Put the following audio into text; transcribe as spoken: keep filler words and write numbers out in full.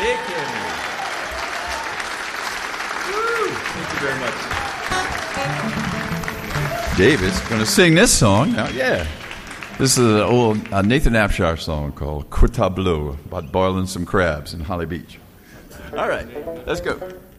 Aiken. Woo! Thank you very much. David's going to sing this song now. Yeah. This is an old uh, Nathan Abshire song called Coeur Tableau about boiling some crabs in Holly Beach. All right, let's go.